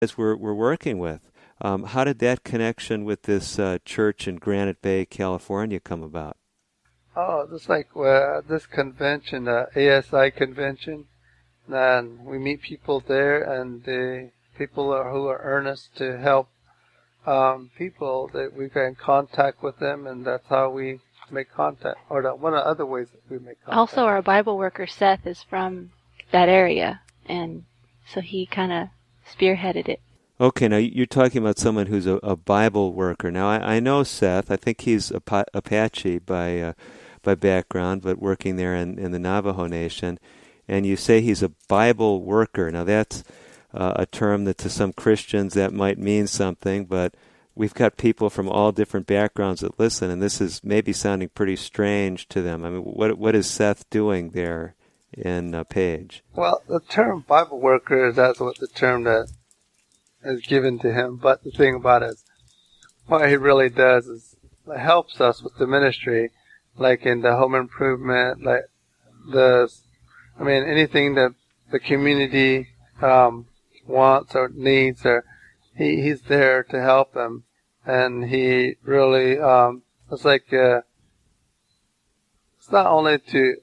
As we're working with. How did that connection with this church in Granite Bay, California, come about? Oh, just like this convention, the ASI convention, and we meet people there, and the people who are earnest to help people, that we get in contact with them, and that's how we make contact, or one of the other ways that we make contact. Also, our Bible worker, Seth, is from that area, and so he kind of spearheaded it. Okay, now you're talking about someone who's a Bible worker. Now, I know Seth. I think he's Apache by background, but working there in the Navajo Nation. And you say he's a Bible worker. Now, that's a term that to some Christians that might mean something, but we've got people from all different backgrounds that listen, and this is maybe sounding pretty strange to them. I mean, what is Seth doing there in Page? Well, the term Bible worker, that's what the term that is given to him. But the thing about it is, what he really does is helps us with the ministry, like in the home improvement, like anything that the community wants or needs, or he's there to help them. And he really, it's like, it's not only to,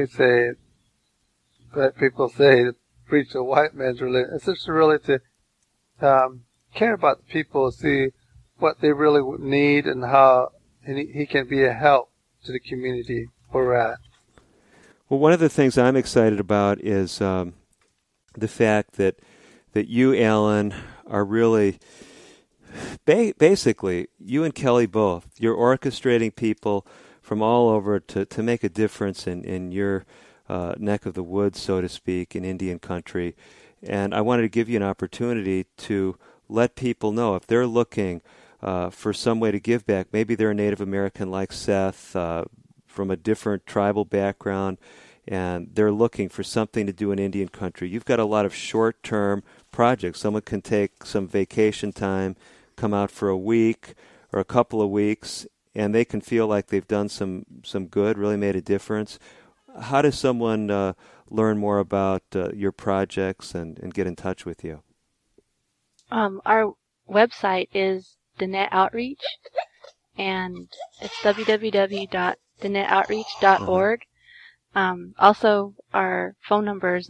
that people say, to preach a white man's religion. It's just really to care about the people, see what they really need, and how he can be a help to the community where we're at. Well, one of the things I'm excited about is the fact that you, Alan, are really basically, you and Kelly both, you're orchestrating people from all over to make a difference in your neck of the woods, so to speak, in Indian country. And I wanted to give you an opportunity to let people know if they're looking for some way to give back. Maybe they're a Native American like Seth from a different tribal background, and they're looking for something to do in Indian country. You've got a lot of short-term projects. Someone can take some vacation time, come out for a week or a couple of weeks, and they can feel like they've done some good, really made a difference. How does someone learn more about your projects and get in touch with you? Our website is Diné Outreach, and it's www.dinéoutreach.org. Also, our phone number is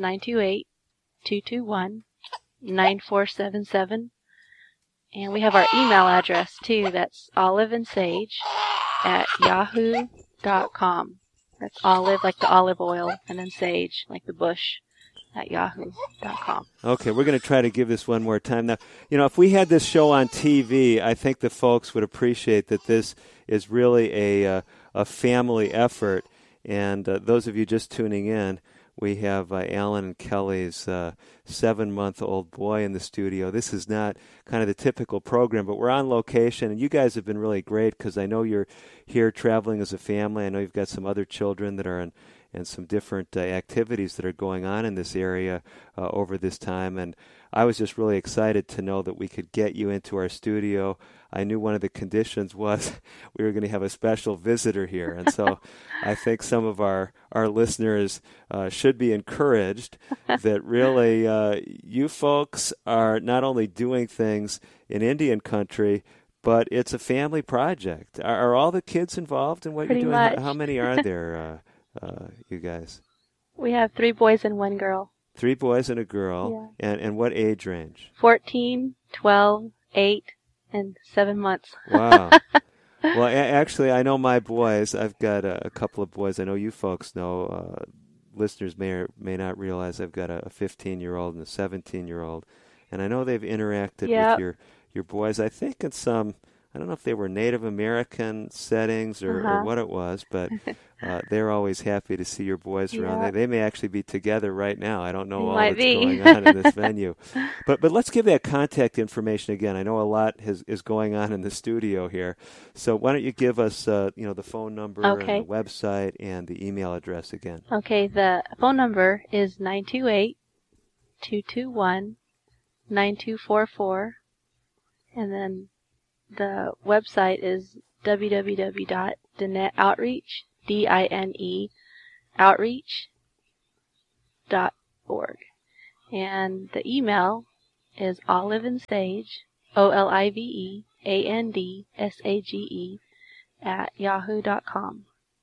928-221-9477. And we have our email address, too. That's oliveandsage@yahoo.com. That's olive, like the olive oil, and then sage, like the bush, at yahoo.com. Okay, we're going to try to give this one more time. Now, if we had this show on TV, I think the folks would appreciate that this is really a family effort. And those of you just tuning in, we have Alan and Kelly's 7-month-old boy in the studio. This is not kind of the typical program, but we're on location, and you guys have been really great because I know you're here traveling as a family. I know you've got some other children that are in some different activities that are going on in this area over this time, and I was just really excited to know that we could get you into our studio. I knew one of the conditions was we were going to have a special visitor here, and so I think some of our listeners should be encouraged that really you folks are not only doing things in Indian country, but it's a family project. Are all the kids involved in what Pretty you're doing? much. How many are there, you guys? We have 3 boys and 1 girl. 3 boys and a girl. Yeah. And what age range? 14, 12, 8, and 7 months. Wow. Well, actually, I know my boys. I've got a couple of boys. I know you folks know. Listeners may or may not realize I've got a 15-year-old and a 17-year-old. And I know they've interacted with your boys, I think, in some, I don't know if they were Native American settings or what it was, but they're always happy to see your boys around. They may actually be together right now. I don't know all that's going on in this venue. But let's give that contact information again. I know a lot is going on in the studio here. So why don't you give us the phone number and the website and the email address again. Okay, the phone number is 928-221-9244, and then the website is www.dinéoutreach, DINE, outreach.org. And the email is Olive and Sage, OLIVEANDSAGE @yahoo.com.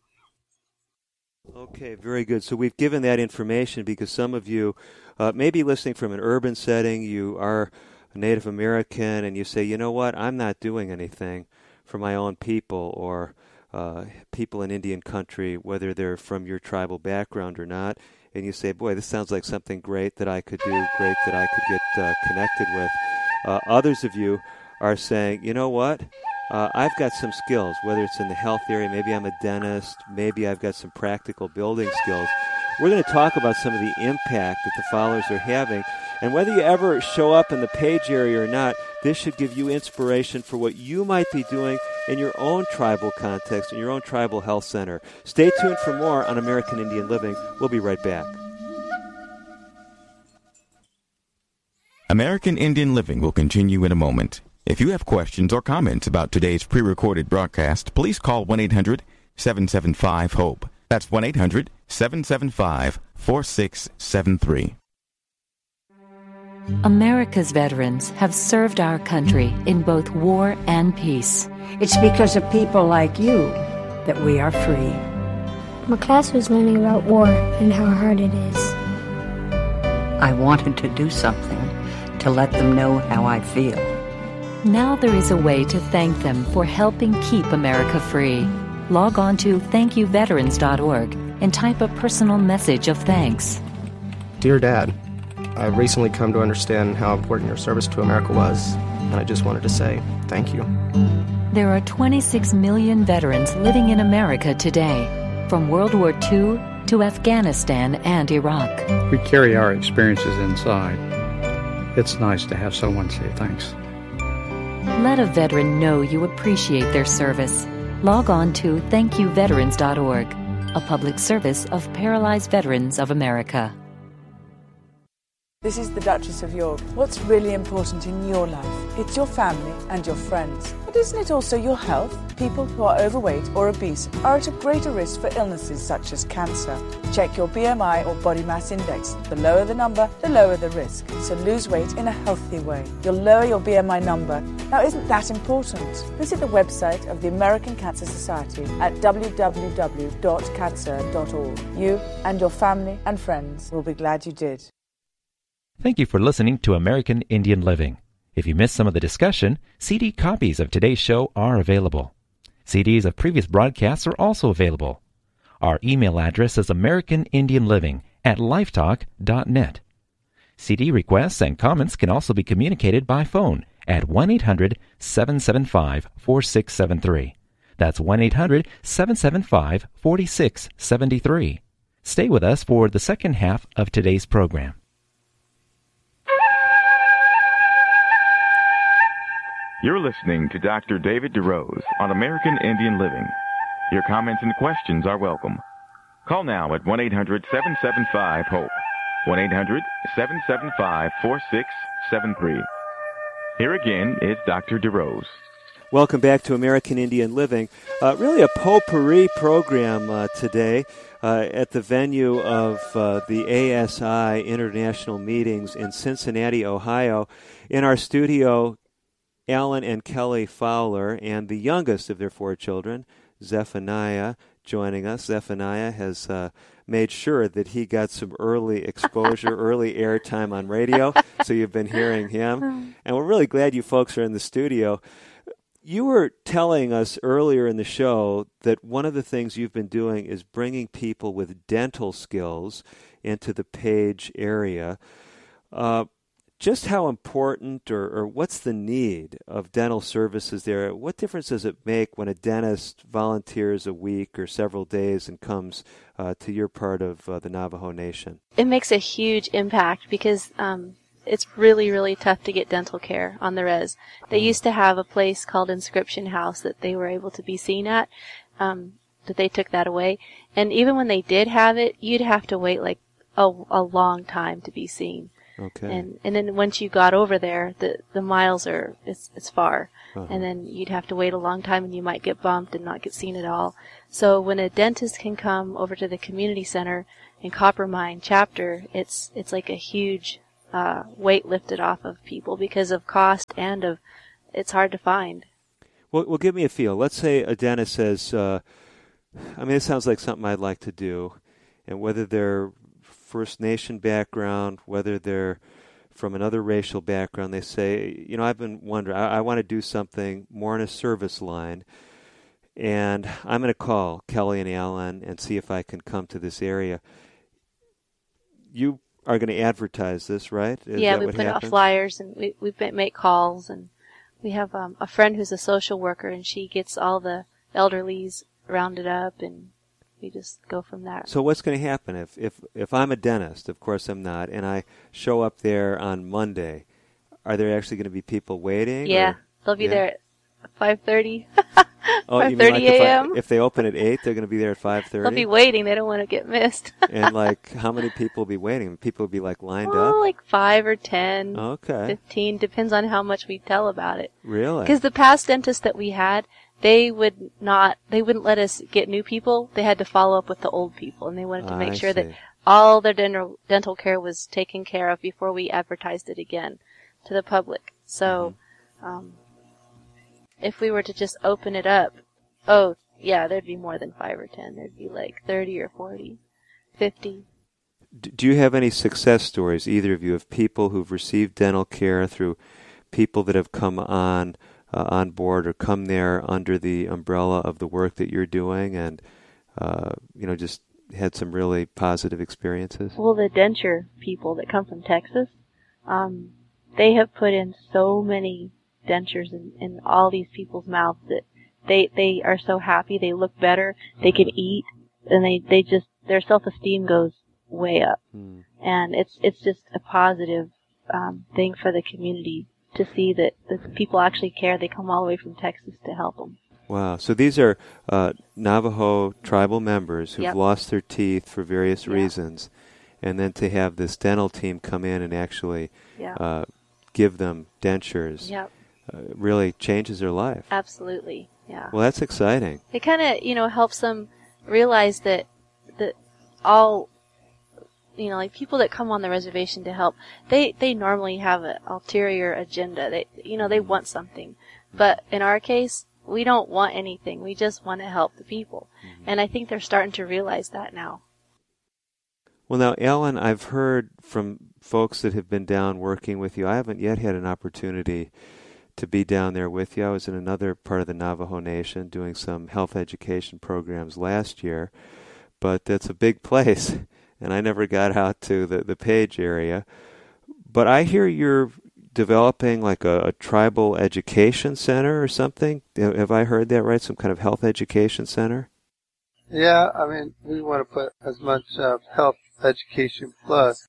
Okay, very good. So we've given that information because some of you may be listening from an urban setting. You are a Native American, and you say, you know what, I'm not doing anything for my own people or people in Indian country, whether they're from your tribal background or not. And you say, boy, this sounds like something great that I could do, great that I could get connected with. Others of you are saying, you know what? I've got some skills, whether it's in the health area, maybe I'm a dentist, maybe I've got some practical building skills. We're going to talk about some of the impact that the followers are having. And whether you ever show up in the page area or not, this should give you inspiration for what you might be doing in your own tribal context, in your own tribal health center. Stay tuned for more on American Indian Living. We'll be right back. American Indian Living will continue in a moment. If you have questions or comments about today's pre-recorded broadcast, please call 1-800-775-HOPE. That's 1-800-775-4673. America's veterans have served our country in both war and peace. It's because of people like you that we are free. My class was learning about war and how hard it is. I wanted to do something to let them know how I feel. Now there is a way to thank them for helping keep America free. Log on to thankyouveterans.org and type a personal message of thanks. Dear Dad, I've recently come to understand how important your service to America was, and I just wanted to say thank you. There are 26 million veterans living in America today, from World War II to Afghanistan and Iraq. We carry our experiences inside. It's nice to have someone say thanks. Let a veteran know you appreciate their service. Log on to thankyouveterans.org, a public service of Paralyzed Veterans of America. This is the Duchess of York. What's really important in your life? It's your family and your friends. But isn't it also your health? People who are overweight or obese are at a greater risk for illnesses such as cancer. Check your BMI or body mass index. The lower the number, the lower the risk. So lose weight in a healthy way. You'll lower your BMI number. Now, isn't that important? Visit the website of the American Cancer Society at www.cancer.org. You and your family and friends will be glad you did. Thank you for listening to American Indian Living. If you missed some of the discussion, CD copies of today's show are available. CDs of previous broadcasts are also available. Our email address is americanindianliving@lifetalk.net. CD requests and comments can also be communicated by phone at 1-800-775-4673. That's 1-800-775-4673. Stay with us for the second half of today's program. You're listening to Dr. David DeRose on American Indian Living. Your comments and questions are welcome. Call now at 1-800-775-HOPE. 1-800-775-4673. Here again is Dr. DeRose. Welcome back to American Indian Living. Really a potpourri program today at the venue of the ASI International Meetings in Cincinnati, Ohio. In our studio, Alan and Kelly Fowler, and the youngest of their 4 children, Zephaniah, joining us. Zephaniah has made sure that he got some early exposure, early airtime on radio, so you've been hearing him. And we're really glad you folks are in the studio. You were telling us earlier in the show that one of the things you've been doing is bringing people with dental skills into the Page area. Just how important or what's the need of dental services there? What difference does it make when a dentist volunteers a week or several days and comes to your part of the Navajo Nation? It makes a huge impact because it's really, really tough to get dental care on the res. They used to have a place called Inscription House that they were able to be seen at, but they took that away. And even when they did have it, you'd have to wait like a long time to be seen. Okay. And then once you got over there, the miles are, it's far. Uh-huh. And then you'd have to wait a long time and you might get bumped and not get seen at all. So when a dentist can come over to the community center in Coppermine chapter, it's like a huge weight lifted off of people because of cost and of it's hard to find. Well, give me a feel. Let's say a dentist says, it sounds like something I'd like to do, and whether they're First Nation background, whether they're from another racial background, they say, I've been wondering, I want to do something more in a service line, and I'm going to call Kelly and Alan and see if I can come to this area. You are going to advertise this, right? We put out flyers, and we make calls, and we have a friend who's a social worker, and she gets all the elderlies rounded up, and we just go from there. So what's going to happen if I'm a dentist? Of course I'm not, and I show up there on Monday. Are there actually going to be people waiting? Yeah, they'll be there at 5:30. Oh, 5:30 a.m. If they open at 8, they're going to be there at 5:30? They'll be waiting. They don't want to get missed. And how many people will be waiting? People will be lined up? Like 5 or 10, okay. 15, depends on how much we tell about it. Really? Because the past dentists that we had, they wouldn't let us get new people. They had to follow up with the old people, and they wanted to make sure that all their dental care was taken care of before we advertised it again to the public. So, if we were to just open it up, there'd be more than 5 or 10. There'd be 30 or 40, 50. Do you have any success stories, either of you, of people who've received dental care through people that have come on board or come there under the umbrella of the work that you're doing and, just had some really positive experiences? Well, the denture people that come from Texas, they have put in so many dentures in all these people's mouths that they are so happy. They look better. They can eat, and they just, their self-esteem goes way up. And it's just a positive thing for the community to see that the people actually care. They come all the way from Texas to help them. Wow. So these are Navajo tribal members who've lost their teeth for various reasons, and then to have this dental team come in and actually give them dentures really changes their life. Absolutely, yeah. Well, that's exciting. It kind of, helps them realize that all, people that come on the reservation to help, they normally have an ulterior agenda. They want something. But in our case, we don't want anything. We just want to help the people. And I think they're starting to realize that now. Well, now, Alan, I've heard from folks that have been down working with you. I haven't yet had an opportunity to be down there with you. I was in another part of the Navajo Nation doing some health education programs last year, but that's a big place, and I never got out to the Page area. But I hear you're developing a tribal education center or something. Have I heard that right? Some kind of health education center? Yeah, we want to put as much health education plus,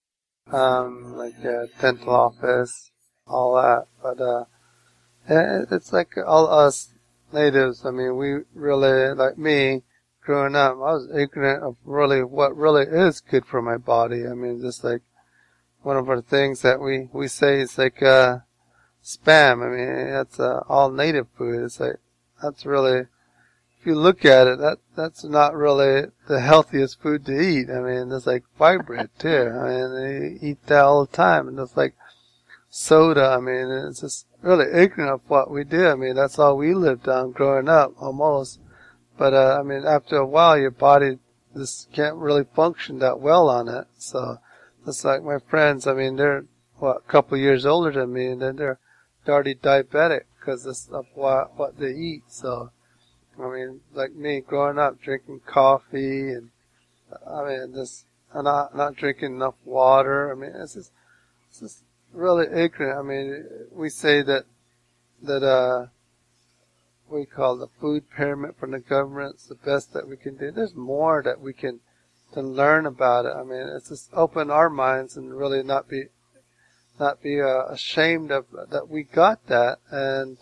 dental office, all that. But it's like all us natives. We really, like me, growing up, I was ignorant of really what really is good for my body. Just one of our things that we say is spam. That's all native food. It's that's really, if you look at it, that's not really the healthiest food to eat. There's fibrin too. They eat that all the time, and it's soda. It's just really ignorant of what we do. That's all we lived on growing up, almost. But, after a while, your body just can't really function that well on it. So, it's like my friends, they're, a couple years older than me, and then they're already diabetic because of what they eat. So, like me, growing up, drinking coffee, and, not drinking enough water. It's just really ignorant. We say that we call the food pyramid from the government. It's the best that we can do. There's more that we can learn about it. It's just open our minds and really not be ashamed of that we got that, and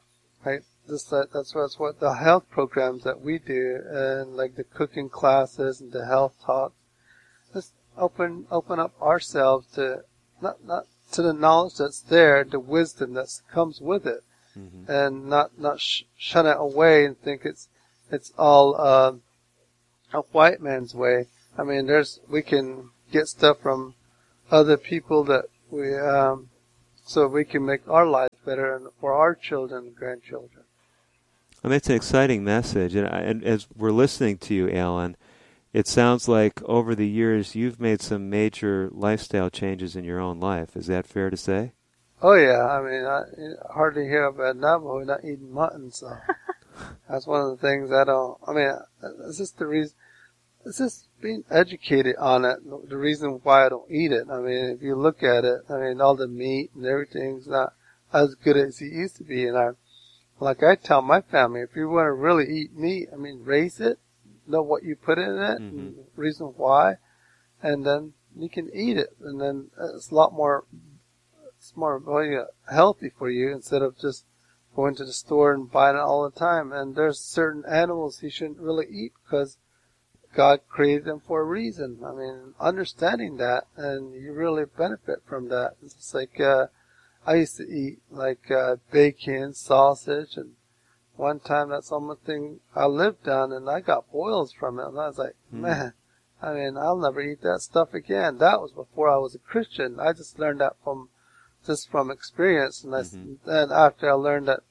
that's what the health programs that we do, and the cooking classes and the health talk. Just open up ourselves to not to the knowledge that's there, the wisdom that comes with it, and not shun it away and think it's all a white man's way. We can get stuff from other people that we, so we can make our lives better and for our children and grandchildren. I mean, it's an exciting message, and as we're listening to you, Alan, it sounds like over the years you've made some major lifestyle changes in your own life. Is that fair to say? Oh yeah, I mean, I hardly hear about Navajo not eating mutton, so that's one of the things I don't. I mean, it's just the reason. It's just being educated on it. The reason why I don't eat it. I mean, if you look at it, I mean, all the meat and everything's not as good as it used to be. And like I tell my family, if you want to really eat meat, I mean, raise it, know what you put in it, and the reason why, and then you can eat it, and then it's a lot more. It's more healthy for you instead of just going to the store and buying it all the time. And there's certain animals you shouldn't really eat because God created them for a reason. I mean, understanding that, and you really benefit from that. It's just like, I used to eat like, bacon, sausage, and one time that's the only thing I lived on, and I got boils from it, and I was like, man, I mean, I'll never eat that stuff again. That was before I was a Christian. I just learned that from experience, and then after I learned that,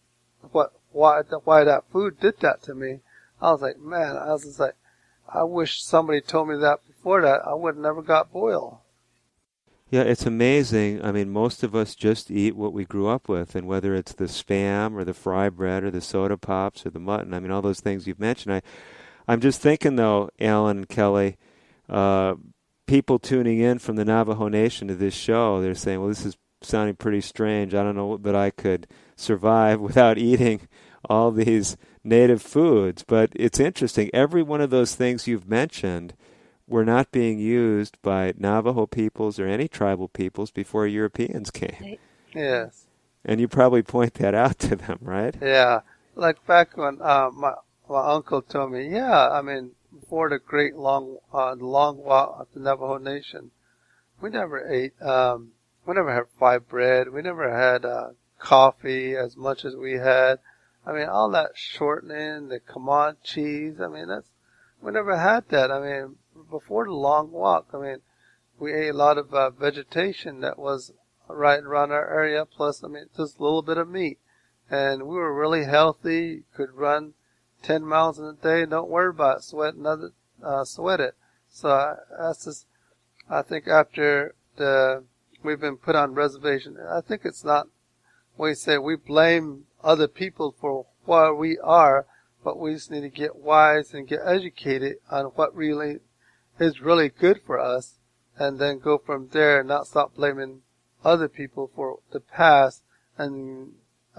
why that food did that to me, I was like, man, I was just like, I wish somebody told me that before that. I would have never got boiled. Yeah, it's amazing. I mean, most of us just eat what we grew up with, and whether it's the Spam or the fry bread or the soda pops or the mutton, I mean, all those things you've mentioned. I'm just thinking, though, Alan and Kelly, people tuning in from the Navajo Nation to this show, they're saying, well, this is sounding pretty strange. I don't know that I could survive without eating all these native foods. But it's interesting. Every one of those things you've mentioned were not being used by Navajo peoples or any tribal peoples before Europeans came. Yes. And you probably point that out to them, right? Yeah. Like back when my uncle told me, I mean, before the great long walk of the Navajo Nation, we never ate, we never had fried bread. We never had coffee as much as we had. I mean, all that shortening, the Kamad cheese, I mean, we never had that. I mean, before the long walk, I mean, we ate a lot of vegetation that was right around our area, plus, I mean, just a little bit of meat. And we were really healthy, could run 10 miles in a day, don't worry about sweat it. So that's just, I think after we've been put on reservation, I think it's not, we say we blame other people for where we are, but we just need to get wise and get educated on what really is really good for us, and then go from there and not stop blaming other people for the past, and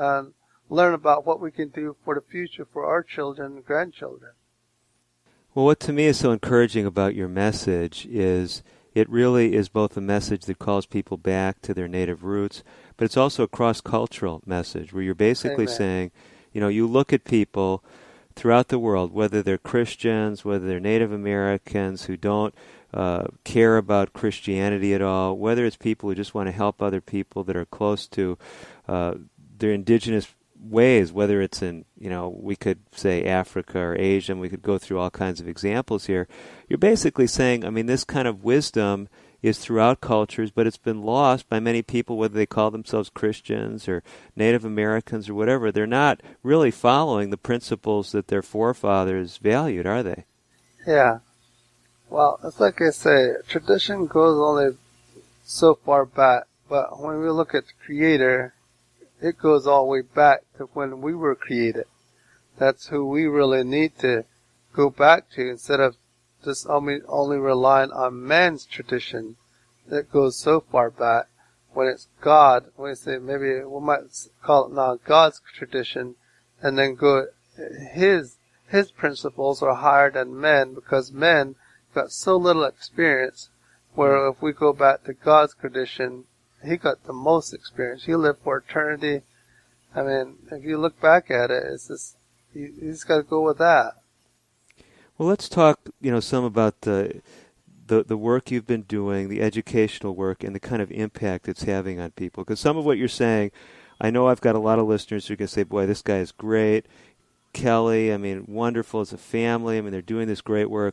learn about what we can do for the future for our children and grandchildren. Well, what to me is so encouraging about your message is it really is both a message that calls people back to their native roots, but it's also a cross-cultural message where you're basically saying, you look at people throughout the world, whether they're Christians, whether they're Native Americans who don't care about Christianity at all, whether it's people who just want to help other people that are close to their indigenous ways, whether it's in, we could say Africa or Asia, and we could go through all kinds of examples here. You're basically saying, this kind of wisdom is throughout cultures, but it's been lost by many people, whether they call themselves Christians or Native Americans or whatever. They're not really following the principles that their forefathers valued, are they? Yeah. Well, it's like I say, tradition goes only so far back, but when we look at the Creator, it goes all the way back to when we were created. That's who we really need to go back to instead of just only relying on man's tradition that goes so far back. When it's God, we say maybe we might call it now God's tradition, and then go his principles are higher than men, because men got so little experience, where if we go back to God's tradition, he got the most experience. He lived for eternity. I mean, if you look back at it, it's just, you just got to go with that. Well, let's talk, some about the work you've been doing, the educational work, and the kind of impact it's having on people. Because some of what you're saying, I know I've got a lot of listeners who are going to say, boy, this guy is great. Kelly, wonderful as a family. They're doing this great work.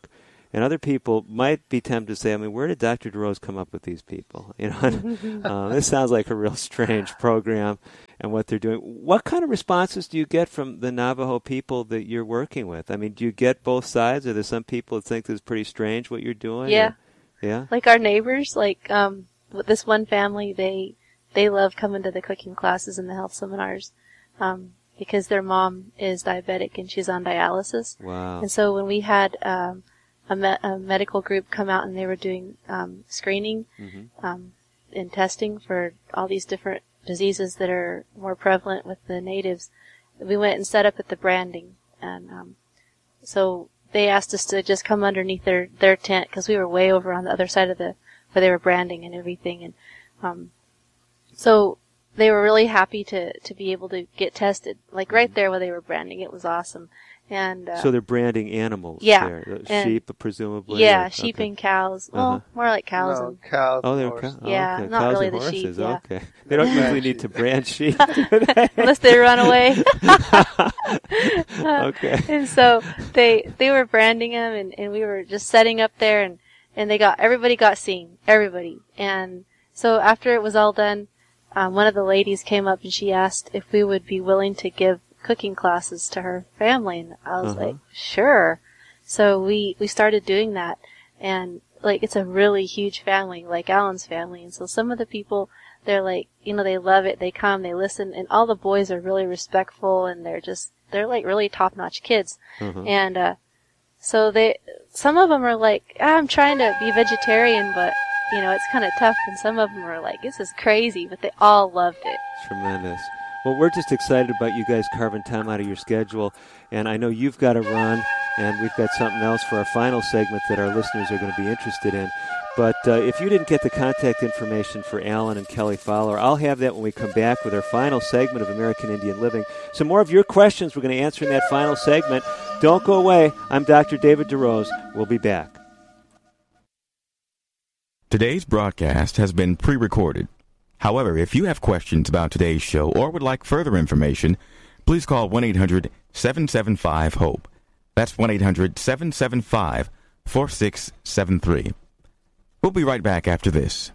And other people might be tempted to say, I mean, where did Dr. DeRose come up with these people? You know, this sounds like a real strange program and what they're doing. What kind of responses do you get from the Navajo people that you're working with? I mean, do you get both sides? Are there some people that think this is pretty strange what you're doing? Yeah. Yeah. Like our neighbors, like with this one family, they love coming to the cooking classes and the health seminars because their mom is diabetic and she's on dialysis. Wow. And so when we had a medical group come out and they were doing screening and testing for all these different diseases that are more prevalent with the natives, we went and set up at the branding. And so they asked us to just come underneath their tent because we were way over on the other side of where they were branding and everything. And so they were really happy to be able to get tested, like right there where they were branding. It was awesome. And so they're branding animals. Yeah, there. Sheep, presumably. Yeah, sheep and cows. Well, more like cows. No, cows. Oh, they're cows. Yeah, okay. not cows really and the horses. sheep. Yeah. Okay, they don't usually need to brand sheep, do they? Unless they run away. Okay. And so they were branding them, and we were just setting up there, and everybody got seen, everybody. And so after it was all done, one of the ladies came up and she asked if we would be willing to give cooking classes to her family, and I was like, sure. So we started doing that, and like it's a really huge family, like Alan's family, and so some of the people, they're like, you know, they love it, they come, they listen, and all the boys are really respectful, and they're like really top-notch kids. And so some of them are like, I'm trying to be vegetarian, but you know, it's kind of tough, and some of them are like, this is crazy, but they all loved it. Tremendous. Well, we're just excited about you guys carving time out of your schedule, and I know you've got to run, and we've got something else for our final segment that our listeners are going to be interested in. But if you didn't get the contact information for Alan and Kelly Fowler, I'll have that when we come back with our final segment of American Indian Living. Some more of your questions we're going to answer in that final segment. Don't go away. I'm Dr. David DeRose. We'll be back. Today's broadcast has been pre-recorded. However, if you have questions about today's show or would like further information, please call 1-800-775-HOPE. That's 1-800-775-4673. We'll be right back after this.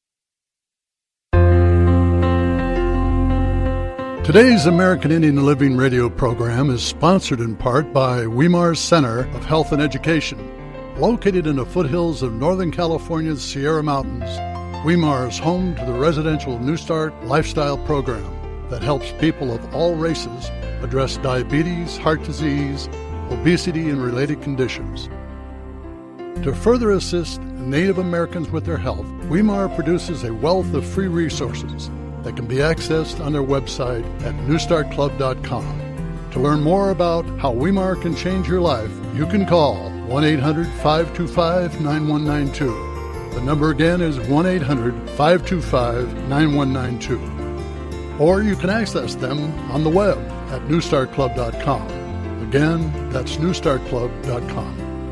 Today's American Indian Living radio program is sponsored in part by Weimar Center of Health and Education. Located in the foothills of Northern California's Sierra Mountains, Weimar is home to the residential New Start lifestyle program that helps people of all races address diabetes, heart disease, obesity, and related conditions. To further assist Native Americans with their health, Weimar produces a wealth of free resources that can be accessed on their website at newstartclub.com. To learn more about how Weimar can change your life, you can call 1-800-525-9192. The number again is 1-800-525-9192. Or you can access them on the web at newstartclub.com. Again, that's newstartclub.com.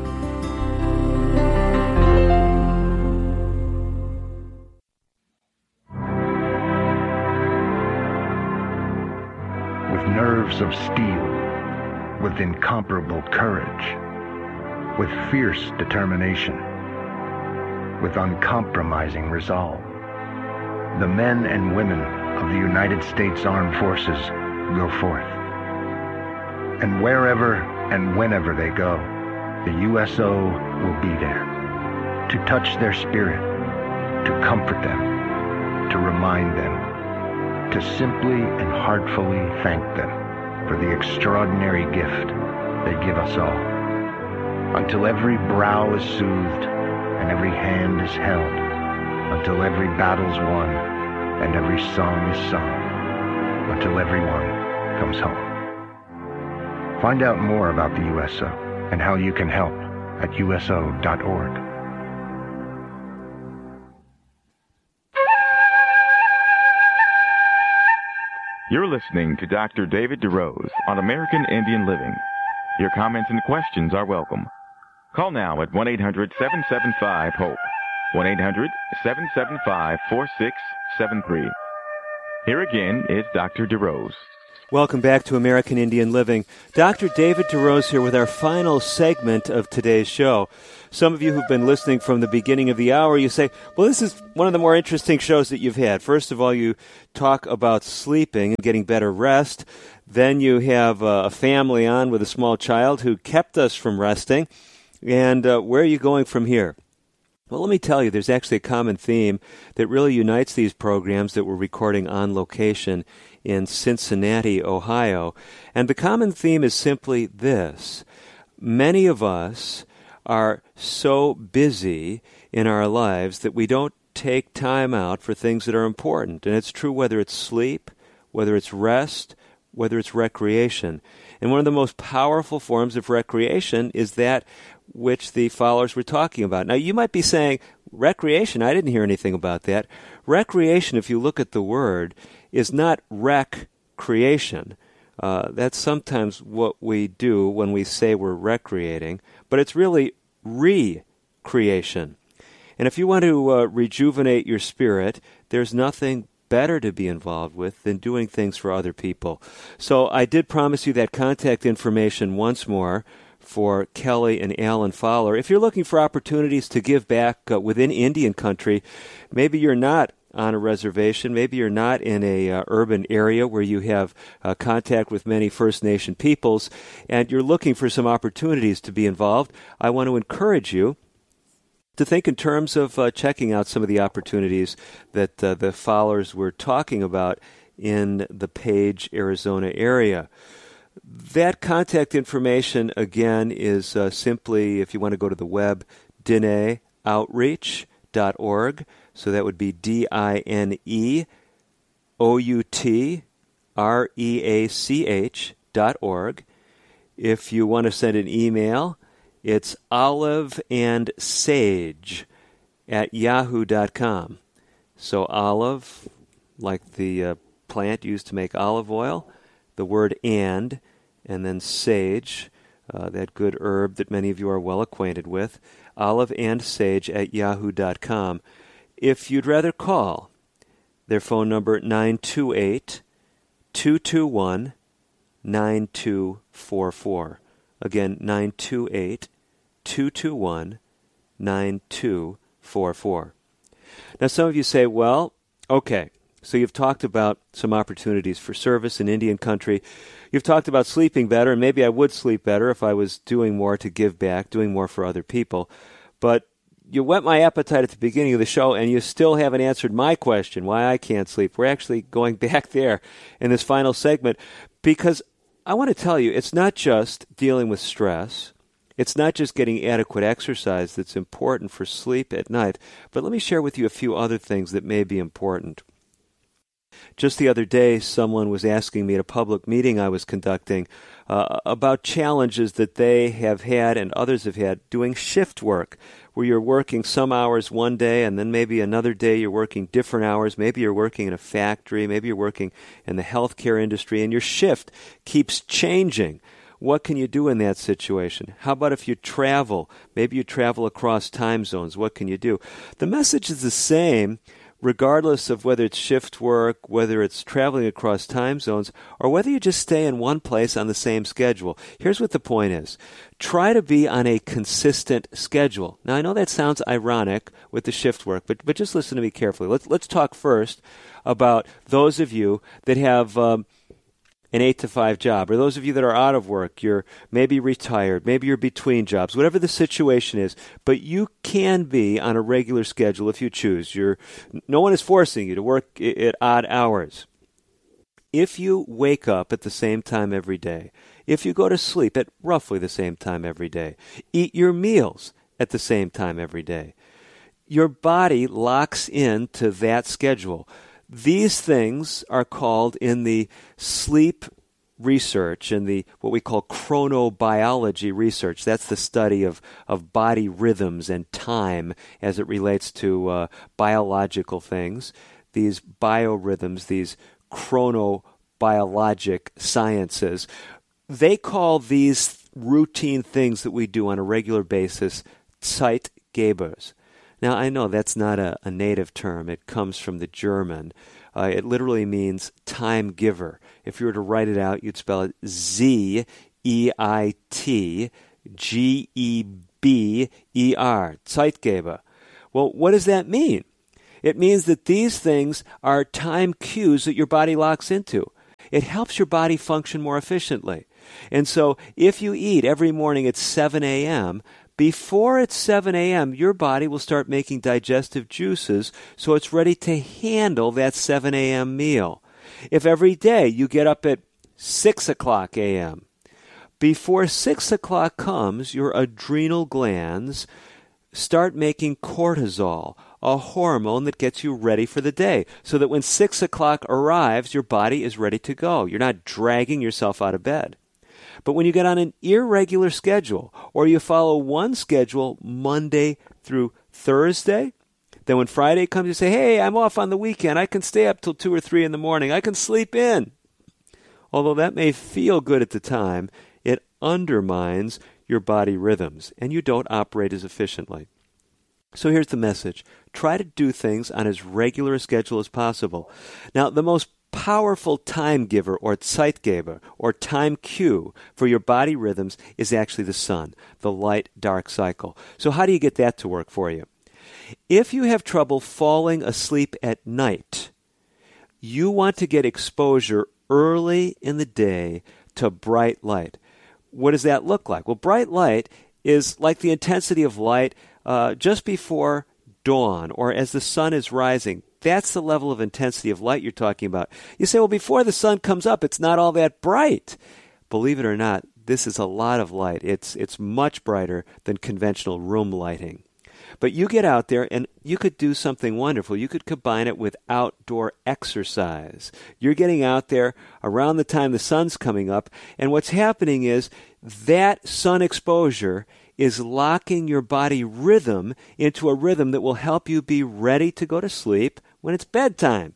With nerves of steel, with incomparable courage, with fierce determination, with uncompromising resolve, the men and women of the United States Armed Forces go forth. And wherever and whenever they go, the USO will be there to touch their spirit, to comfort them, to remind them, to simply and heartfully thank them for the extraordinary gift they give us all. Until every brow is soothed and every hand is held, until every battle's won and every song is sung, until everyone comes home. Find out more about the USO and how you can help at uso.org. You're listening to Dr. David DeRose on American Indian Living. Your comments and questions are welcome. Call now at 1-800-775-HOPE, 1-800-775-4673. Here again is Dr. DeRose. Welcome back to American Indian Living. Dr. David DeRose here with our final segment of today's show. Some of you who've been listening from the beginning of the hour, you say, well, this is one of the more interesting shows that you've had. First of all, you talk about sleeping and getting better rest. Then you have a family on with a small child who kept us from resting. And where are you going from here? Well, let me tell you, there's actually a common theme that really unites these programs that we're recording on location in Cincinnati, Ohio. And the common theme is simply this. Many of us are so busy in our lives that we don't take time out for things that are important. And it's true whether it's sleep, whether it's rest, whether it's recreation. And one of the most powerful forms of recreation is that which the followers were talking about. Now, you might be saying, recreation, I didn't hear anything about that. Recreation, if you look at the word, is not recreation. That's sometimes what we do when we say we're recreating, but it's really recreation. And if you want to rejuvenate your spirit, there's nothing better to be involved with than doing things for other people. So I did promise you that contact information once more for Kelly and Alan Fowler. If you're looking for opportunities to give back within Indian country, maybe you're not on a reservation, maybe you're not in a urban area where you have contact with many First Nation peoples, and you're looking for some opportunities to be involved, I want to encourage you to think in terms of checking out some of the opportunities that the Fowlers were talking about in the Page, Arizona area. That contact information, again, is simply, if you want to go to the web, dineoutreach.org. So that would be DINEOUTREACH.org. If you want to send an email, it's oliveandsage@yahoo.com. So olive, like the plant used to make olive oil, the word and then sage, that good herb that many of you are well acquainted with, oliveandsage@yahoo.com. If you'd rather call, their phone number 928-221-9244. Again, 928-221-9244. Now, some of you say, well, okay, so you've talked about some opportunities for service in Indian country. You've talked about sleeping better, and maybe I would sleep better if I was doing more to give back, doing more for other people. But you whet my appetite at the beginning of the show, and you still haven't answered my question, why I can't sleep. We're actually going back there in this final segment, because I want to tell you, it's not just dealing with stress. It's not just getting adequate exercise that's important for sleep at night, but let me share with you a few other things that may be important. Just the other day, someone was asking me at a public meeting I was conducting about challenges that they have had and others have had doing shift work, where you're working some hours one day and then maybe another day you're working different hours. Maybe you're working in a factory. Maybe you're working in the healthcare industry, and your shift keeps changing. What can you do in that situation? How about if you travel? Maybe you travel across time zones. What can you do? The message is the same regardless of whether it's shift work, whether it's traveling across time zones, or whether you just stay in one place on the same schedule. Here's what the point is. Try to be on a consistent schedule. Now, I know that sounds ironic with the shift work, but just listen to me carefully. Let's talk first about those of you that have an 8-to-5 job, or those of you that are out of work, you're maybe retired, maybe you're between jobs, whatever the situation is, but you can be on a regular schedule if you choose. No one is forcing you to work at odd hours. If you wake up at the same time every day, if you go to sleep at roughly the same time every day, eat your meals at the same time every day, your body locks into that schedule. These things are called in the sleep research and the what we call chronobiology research. That's the study of body rhythms and time as it relates to biological things. These biorhythms, these chronobiologic sciences, they call these routine things that we do on a regular basis Zeitgebers. Now, I know that's not a native term. It comes from the German. It literally means time giver. If you were to write it out, you'd spell it Zeitgeber, Zeitgeber. Well, what does that mean? It means that these things are time cues that your body locks into. It helps your body function more efficiently. And so if you eat every morning at 7 a.m., before it's 7 a.m., your body will start making digestive juices so it's ready to handle that 7 a.m. meal. If every day you get up at 6 o'clock a.m., before 6 o'clock comes, your adrenal glands start making cortisol, a hormone that gets you ready for the day, so that when 6 o'clock arrives, your body is ready to go. You're not dragging yourself out of bed. But when you get on an irregular schedule, or you follow one schedule Monday through Thursday, then when Friday comes, you say, hey, I'm off on the weekend. I can stay up till 2 or 3 in the morning. I can sleep in. Although that may feel good at the time, it undermines your body rhythms, and you don't operate as efficiently. So here's the message. Try to do things on as regular a schedule as possible. Now, the most powerful time giver, or Zeitgeber, or time cue for your body rhythms is actually the sun, the light-dark cycle. So how do you get that to work for you? If you have trouble falling asleep at night, you want to get exposure early in the day to bright light. What does that look like? Well, bright light is like the intensity of light just before dawn, or as the sun is rising. That's the level of intensity of light you're talking about. You say, well, before the sun comes up, it's not all that bright. Believe it or not, this is a lot of light. It's much brighter than conventional room lighting. But you get out there, and you could do something wonderful. You could combine it with outdoor exercise. You're getting out there around the time the sun's coming up, and what's happening is that sun exposure is locking your body rhythm into a rhythm that will help you be ready to go to sleep when it's bedtime.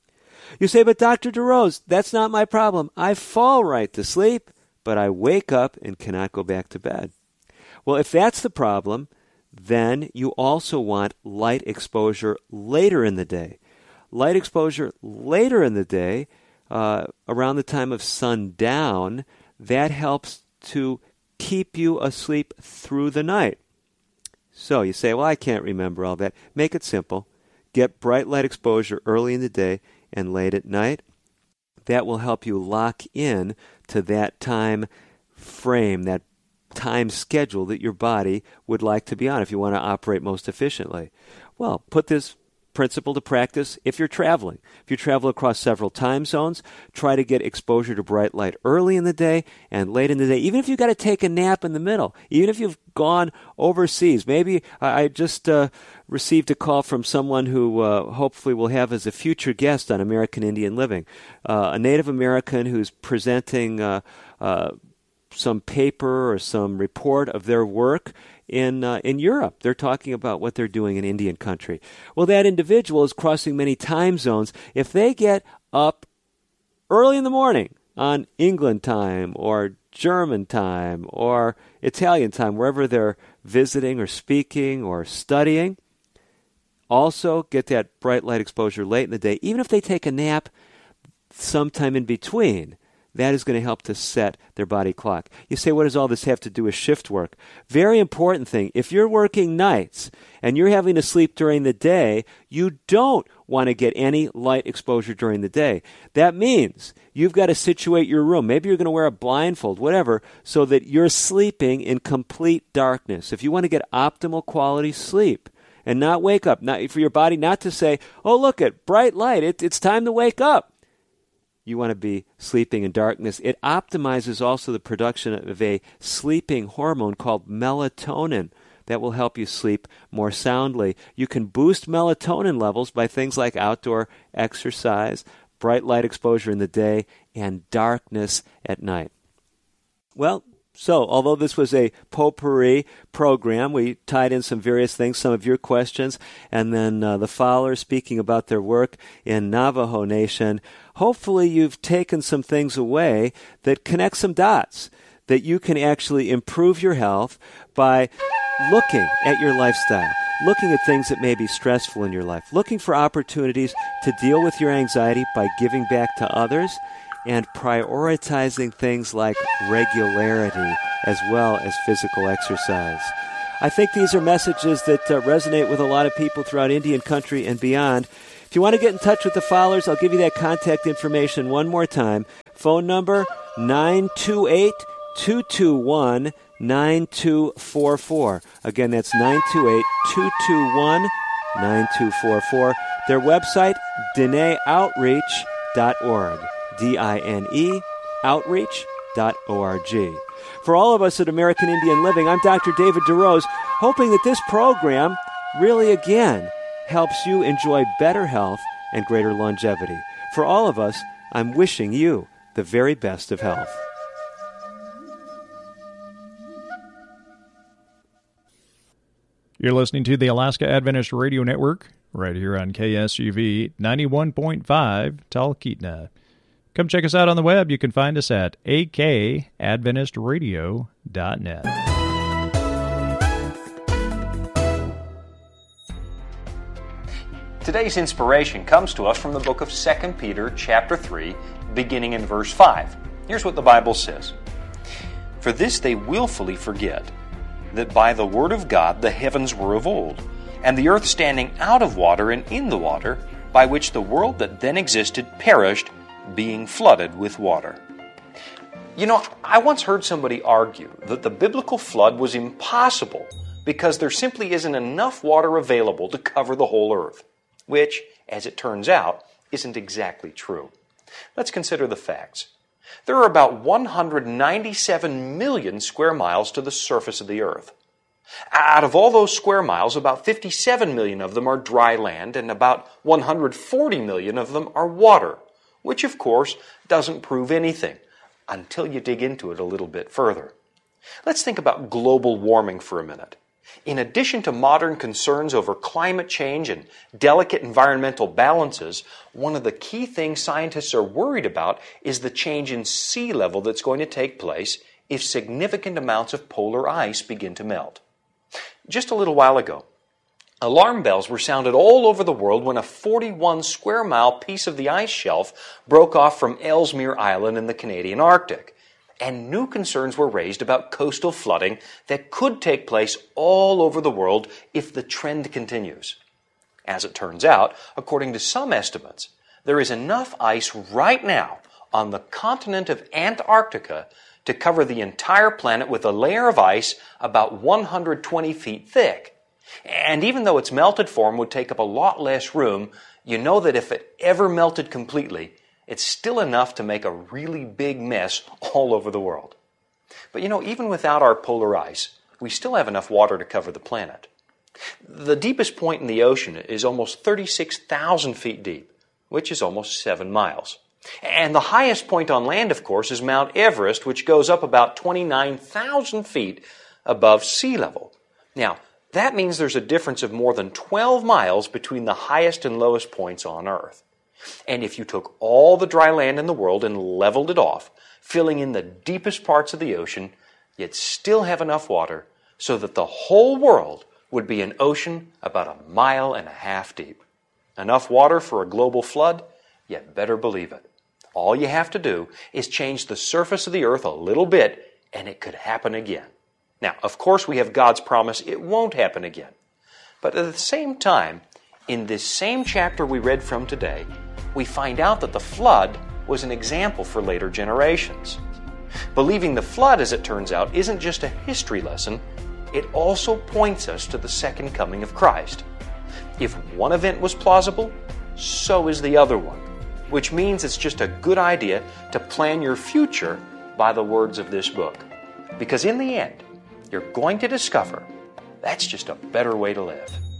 You say, but Dr. DeRose, that's not my problem. I fall right to sleep, but I wake up and cannot go back to bed. Well, if that's the problem, then you also want light exposure later in the day. Light exposure later in the day, around the time of sundown, that helps to keep you asleep through the night. So you say, well, I can't remember all that. Make it simple. Get bright light exposure early in the day and late at night. That will help you lock in to that time frame, that time schedule that your body would like to be on if you want to operate most efficiently. Well, put this principle to practice if you're traveling. If you travel across several time zones, try to get exposure to bright light early in the day and late in the day, even if you've got to take a nap in the middle, even if you've gone overseas. Maybe I just received a call from someone who hopefully will have as a future guest on American Indian Living, a Native American who's presenting some paper or some report of their work in Europe. They're talking about what they're doing in Indian country. Well, that individual is crossing many time zones. If they get up early in the morning on England time or German time or Italian time, wherever they're visiting or speaking or studying, also get that bright light exposure late in the day. Even if they take a nap sometime in between, that is going to help to set their body clock. You say, what does all this have to do with shift work? Very important thing. If you're working nights and you're having to sleep during the day, you don't want to get any light exposure during the day. That means you've got to situate your room. Maybe you're going to wear a blindfold, whatever, so that you're sleeping in complete darkness. If you want to get optimal quality sleep and not wake up, not for your body not to say, oh, look at bright light, it's time to wake up. You want to be sleeping in darkness. It optimizes also the production of a sleeping hormone called melatonin that will help you sleep more soundly. You can boost melatonin levels by things like outdoor exercise, bright light exposure in the day, and darkness at night. Well, so although this was a potpourri program, we tied in some various things, some of your questions, and then the followers speaking about their work in Navajo Nation. Hopefully you've taken some things away that connect some dots, that you can actually improve your health by looking at your lifestyle, looking at things that may be stressful in your life, looking for opportunities to deal with your anxiety by giving back to others, and prioritizing things like regularity as well as physical exercise. I think these are messages that resonate with a lot of people throughout Indian country and beyond. If you want to get in touch with the Fowlers, I'll give you that contact information one more time. Phone number 928-221-9244. Again, that's 928-221-9244. Their website, dineoutreach.org. D-I-N-E, outreach.org. For all of us at American Indian Living, I'm Dr. David DeRose, hoping that this program really, again, helps you enjoy better health and greater longevity. For all of us, I'm wishing you the very best of health. You're listening to the Alaska Adventist Radio Network, right here on KSUV 91.5 Talkeetna. Come check us out on the web. You can find us at akadventistradio.net. Today's inspiration comes to us from the book of 2 Peter, chapter 3, beginning in verse 5. Here's what the Bible says. For this they willfully forget, that by the word of God the heavens were of old, and the earth standing out of water and in the water, by which the world that then existed perished, being flooded with water. You know, I once heard somebody argue that the biblical flood was impossible because there simply isn't enough water available to cover the whole earth, which, as it turns out, isn't exactly true. Let's consider the facts. There are about 197 million square miles to the surface of the earth. Out of all those square miles, about 57 million of them are dry land and about 140 million of them are water, which of course doesn't prove anything until you dig into it a little bit further. Let's think about global warming for a minute. In addition to modern concerns over climate change and delicate environmental balances, one of the key things scientists are worried about is the change in sea level that's going to take place if significant amounts of polar ice begin to melt. Just a little while ago, alarm bells were sounded all over the world when a 41 square mile piece of the ice shelf broke off from Ellesmere Island in the Canadian Arctic. And new concerns were raised about coastal flooding that could take place all over the world if the trend continues. As it turns out, according to some estimates, there is enough ice right now on the continent of Antarctica to cover the entire planet with a layer of ice about 120 feet thick. And even though its melted form would take up a lot less room, you know that if it ever melted completely, it's still enough to make a really big mess all over the world. But you know, even without our polar ice, we still have enough water to cover the planet. The deepest point in the ocean is almost 36,000 feet deep, which is almost 7 miles. And the highest point on land, of course, is Mount Everest, which goes up about 29,000 feet above sea level. Now, that means there's a difference of more than 12 miles between the highest and lowest points on Earth. And if you took all the dry land in the world and leveled it off, filling in the deepest parts of the ocean, you'd still have enough water so that the whole world would be an ocean about 1.5 miles deep. Enough water for a global flood? You'd better believe it. All you have to do is change the surface of the earth a little bit, and it could happen again. Now, of course, we have God's promise it won't happen again. But at the same time, in this same chapter we read from today, we find out that the flood was an example for later generations. Believing the flood, as it turns out, isn't just a history lesson, it also points us to the second coming of Christ. If one event was plausible, so is the other one, which means it's just a good idea to plan your future by the words of this book. Because in the end, you're going to discover that's just a better way to live.